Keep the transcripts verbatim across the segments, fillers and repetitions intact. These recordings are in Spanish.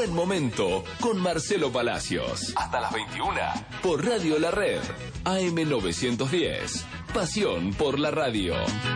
Buen Momento con Marcelo Palacios. Hasta las veintiuna por Radio La Red. A M novecientos diez. Pasión por la radio.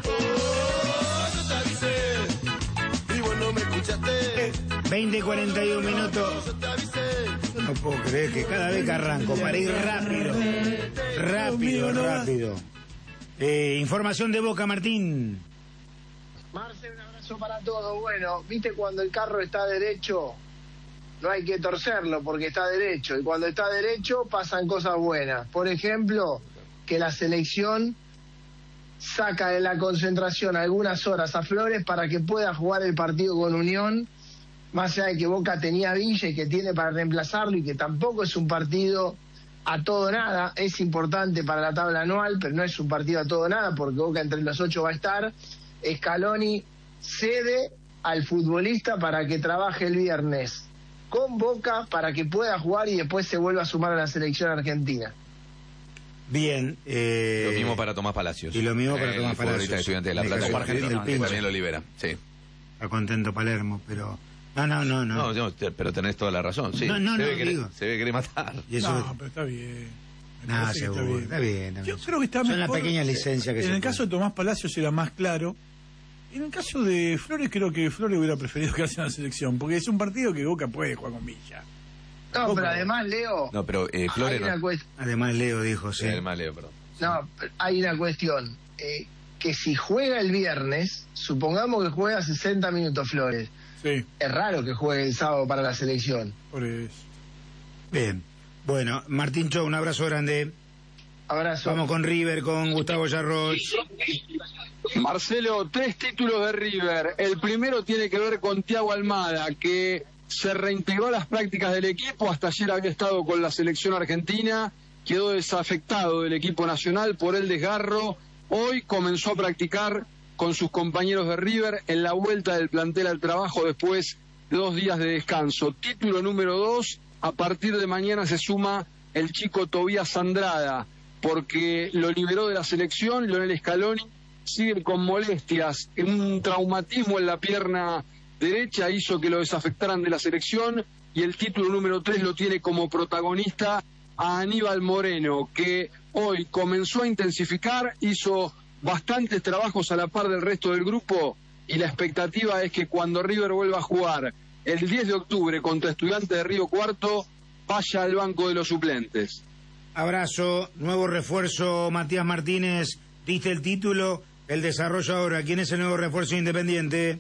veinte cuarenta y uno minutos. Yo no puedo creer que cada vez que arranco para ir rápido, rápido, rápido. Eh, información de Boca, Martín. Marce, un abrazo para todos. Bueno, viste cuando el carro está derecho, no hay que torcerlo porque está derecho. Y cuando está derecho pasan cosas buenas. Por ejemplo, que la selección saca de la concentración algunas horas a Flores para que pueda jugar el partido con Unión, más allá de que Boca tenía Villa y que tiene para reemplazarlo y que tampoco es un partido a todo nada, es importante para la tabla anual, pero no es un partido a todo nada porque Boca entre los ocho va a estar. Scaloni cede al futbolista para que trabaje el viernes con Boca para que pueda jugar y después se vuelva a sumar a la selección argentina. Bien. Eh, lo mismo para Tomás Palacios. Y lo mismo para el Tomás Palacios. El Estudiante de La Plata, como argentino, que también lo libera. Sí. Está contento Palermo, pero... No, no, no, no. No, no, pero tenés toda la razón, sí. No, no, se no, ve que digo. Se ve que quiere matar. Y eso no, es... pero está bien. No, seguro, está bien. Está bien, Yo creo que está Son mejor. las pequeñas licencias que En se el pueden. caso de Tomás Palacios era más claro. En el caso de Flores, creo que Flores hubiera preferido quedarse en la selección, porque es un partido que Boca puede jugar con Villa. No, Boca. pero además, Leo... No, pero eh, Flores hay una no. cuest- Además Leo dijo, sí. Sí, además Leo, perdón. No, hay una cuestión. Eh, que si juega el viernes, supongamos que juega sesenta minutos Flores. Sí, Es raro que juegue el sábado para la selección. por eso. Bien. Bueno, Martín Cho, un abrazo grande. Abrazo. Vamos con River, con Gustavo Yarroch. Marcelo, tres títulos de River. El primero tiene que ver con Thiago Almada, que se reintegró a las prácticas del equipo. Hasta ayer había estado con la selección argentina, quedó desafectado del equipo nacional por el desgarro. Hoy comenzó a practicar con sus compañeros de River en la vuelta del plantel al trabajo después de dos días de descanso. Título número dos, a partir de mañana se suma el chico Tobías Andrada, porque lo liberó de la selección. Lionel Scaloni sigue con molestias, un traumatismo en la pierna derecha hizo que lo desafectaran de la selección, y el título número tres lo tiene como protagonista a Aníbal Moreno, que hoy comenzó a intensificar, hizo bastantes trabajos a la par del resto del grupo, y la expectativa es que cuando River vuelva a jugar el diez de octubre contra Estudiantes de Río Cuarto, vaya al banco de los suplentes. Abrazo, nuevo refuerzo, Matías Martínez, diste el título, el desarrollo ahora. ¿Quién es el nuevo refuerzo Independiente?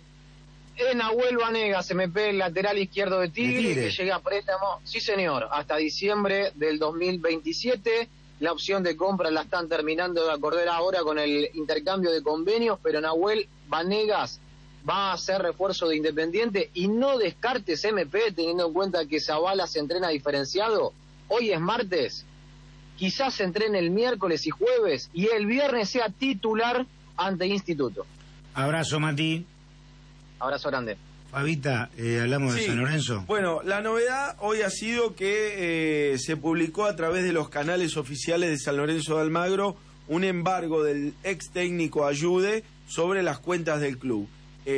Es Nahuel Vanegas, M P, el lateral izquierdo de Tigre, ¿De Tigre? que llega a préstamo, sí señor, hasta diciembre del dos mil veintisiete. La opción de compra la están terminando de acordar ahora con el intercambio de convenios, pero Nahuel Vanegas va a ser refuerzo de Independiente, y no descartes, M P, teniendo en cuenta que Zavala se entrena diferenciado. Hoy es martes, quizás se entrene el miércoles y jueves, y el viernes sea titular ante Instituto. Abrazo, Mati. Abrazo grande. Fabita, eh, hablamos de Sí. San Lorenzo. Bueno, la novedad hoy ha sido que eh, se publicó a través de los canales oficiales de San Lorenzo de Almagro un embargo del ex técnico Ayude sobre las cuentas del club.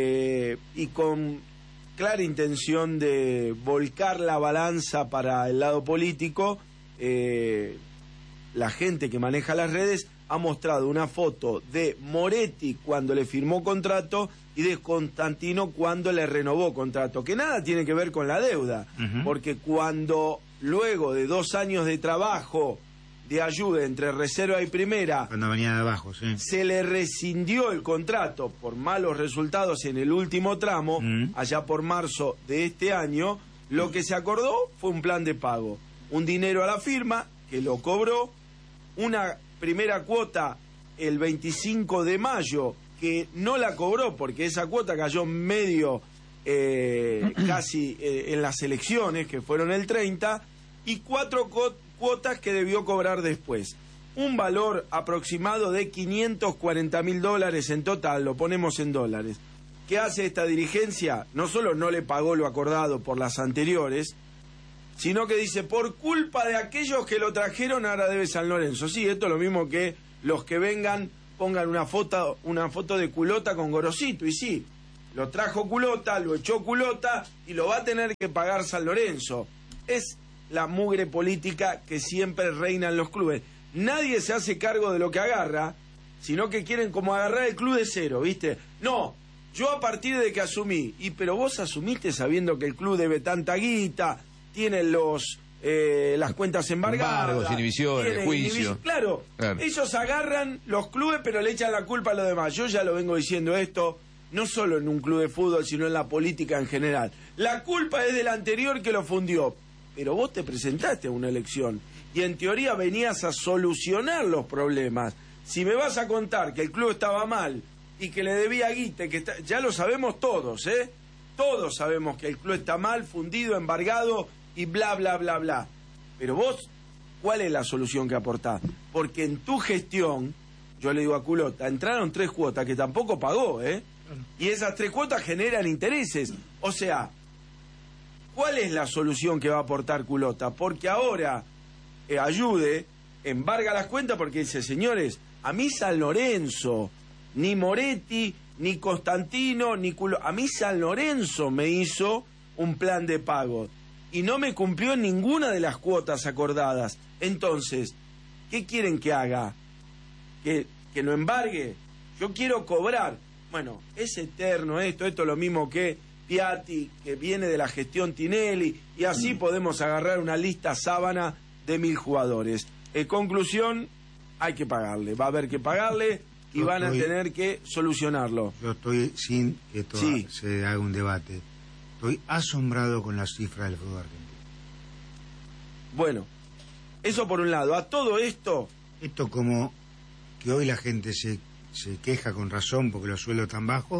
Eh, y con clara intención de volcar la balanza para el lado político, eh, la gente que maneja las redes ha mostrado una foto de Moretti cuando le firmó contrato y de Constantino cuando le renovó contrato, que nada tiene que ver con la deuda, Uh-huh. porque cuando luego de dos años de trabajo de ayuda entre reserva y primera Cuando venía de abajo, sí. se le rescindió el contrato por malos resultados en el último tramo, Mm. allá por marzo de este año, lo que se acordó fue un plan de pago, un dinero a la firma que lo cobró, una primera cuota el veinticinco de mayo que no la cobró porque esa cuota cayó medio eh, casi eh, en las elecciones, que fueron el treinta, y cuatro co- cuotas que debió cobrar después. Un valor aproximado de quinientos cuarenta mil dólares en total, lo ponemos en dólares. ¿Qué hace esta dirigencia? No solo no le pagó lo acordado por las anteriores, sino que dice, por culpa de aquellos que lo trajeron, ahora debe San Lorenzo. Sí, esto es lo mismo que los que vengan pongan una foto, una foto de culota con Gorosito, y sí, lo trajo Culota, lo echó Culota y lo va a tener que pagar San Lorenzo. Es la mugre política que siempre reina en los clubes. Nadie se hace cargo de lo que agarra, sino que quieren como agarrar el club de cero, ¿viste? No, yo a partir de que asumí, y pero vos asumiste sabiendo que el club debe tanta guita, tiene los eh, las cuentas embargadas, embargos, inhibiciones, tiene juicio. inhibi- Claro, claro, ellos agarran los clubes pero le echan la culpa a los demás. Yo ya lo vengo diciendo esto, no solo en un club de fútbol, sino en la política en general. La culpa es del anterior que lo fundió, pero vos te presentaste a una elección y en teoría venías a solucionar los problemas. Si me vas a contar que el club estaba mal y que le debía guita, que está, ya lo sabemos todos, ¿eh? Todos sabemos que el club está mal, fundido, embargado y bla, bla, bla, bla. Pero vos, ¿cuál es la solución que aportás? Porque en tu gestión, yo le digo a Culota, entraron tres cuotas que tampoco pagó, ¿eh? Y esas tres cuotas generan intereses. O sea, ¿cuál es la solución que va a aportar Culota? Porque ahora eh, ayude, embarga las cuentas porque dice, señores, a mí San Lorenzo, ni Moretti, ni Constantino, ni Culo... A mí San Lorenzo me hizo un plan de pago y no me cumplió en ninguna de las cuotas acordadas. Entonces, ¿qué quieren que haga? ¿Que, que no embargue? Yo quiero cobrar. Bueno, es eterno esto, esto es lo mismo que Piatti, que viene de la gestión Tinelli, y así podemos agarrar una lista sábana de mil jugadores. En conclusión, hay que pagarle, va a haber que pagarle y van a tener que solucionarlo. Yo estoy, sin que esto Sí. se haga un debate, estoy asombrado con las cifras del fútbol argentino. Bueno, eso por un lado. A todo esto... Esto como que hoy la gente se, se queja con razón porque los sueldos están bajos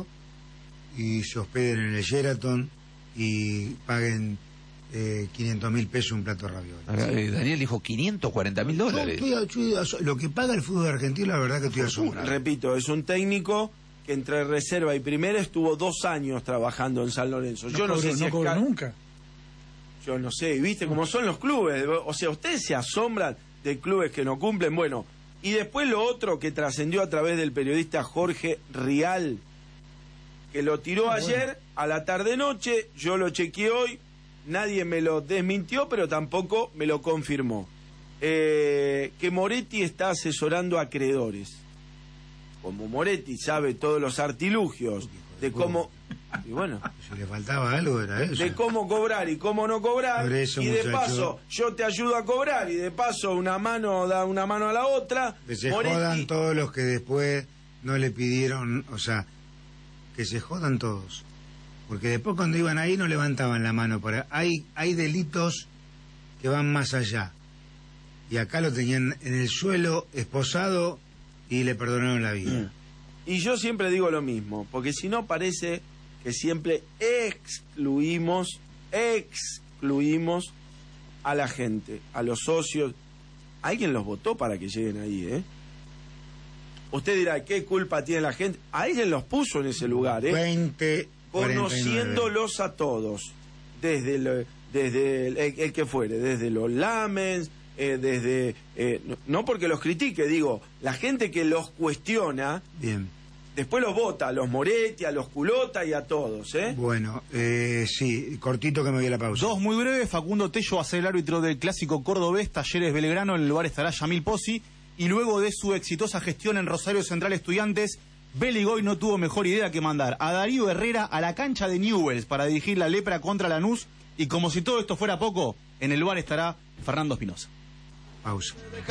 y se hospeden en el Sheraton y paguen eh, quinientos mil pesos un plato de ravioles. Ahora, eh, Daniel dijo quinientos cuarenta mil dólares. Yo estoy- yo estoy- lo que paga el fútbol argentino, la verdad que estoy asombrado. Repito, es un técnico que entre reserva y primera estuvo dos años trabajando en San Lorenzo. No Yo no cobró, sé si no es cobró car- nunca. Yo no sé, ¿viste cómo son los clubes? O sea, ustedes se asombran de clubes que no cumplen. Bueno, y después lo otro que trascendió a través del periodista Jorge Rial, que lo tiró ayer a la tarde-noche, yo lo chequeé hoy, nadie me lo desmintió, pero tampoco me lo confirmó. Eh, que Moretti está asesorando a acreedores. Como Moretti sabe todos los artilugios de cómo... Y bueno, Si le faltaba algo era eso. de cómo cobrar y cómo no cobrar, Por eso, y de muchacho. paso yo te ayudo a cobrar y de paso una mano da una mano a la otra. Que se Moretti- jodan todos los que después no le pidieron, o sea, que se jodan todos. Porque después cuando iban ahí no levantaban la mano. Para... Hay, hay delitos que van más allá. Y acá lo tenían en el suelo, esposado, y le perdonaron la vida. Y yo siempre digo lo mismo, porque si no parece que siempre excluimos, excluimos a la gente, a los socios. Alguien los votó para que lleguen ahí, ¿eh? Usted dirá, ¿qué culpa tiene la gente? Alguien los puso en ese lugar, ¿eh? veinte, Conociéndolos a todos, desde el, desde el, el- el que fuere, desde los Lamens, eh, desde... eh, no, no porque los critique, digo, la gente que los cuestiona, Bien. después los vota, a los Moretti, a los Culota y a todos, ¿eh? Bueno, eh, sí, cortito que me voy a la pausa. Dos muy breves. Facundo Tello va a ser el árbitro del clásico cordobés Talleres Belgrano. En el lugar estará Yamil Pozzi. Y luego de su exitosa gestión en Rosario Central Estudiantes, Beligoy no tuvo mejor idea que mandar a Darío Herrera a la cancha de Newell's para dirigir la Lepra contra Lanús. Y como si todo esto fuera poco, en el bar estará Fernando Espinosa. Pausa.